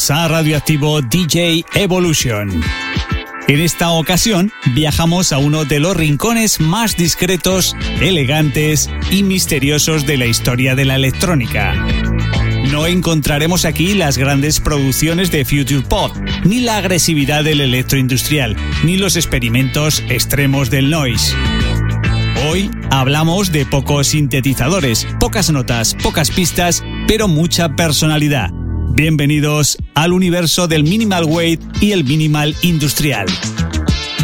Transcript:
a Radioactivo DJ Evolution. En esta ocasión viajamos a uno de los rincones más discretos, elegantes y misteriosos de la historia de la electrónica. No encontraremos aquí las grandes producciones de Future Pop, ni la agresividad del electroindustrial, ni los experimentos extremos del noise. Hoy hablamos de pocos sintetizadores, pocas notas, pocas pistas, pero mucha personalidad. Bienvenidos al universo del minimal wave y el minimal industrial.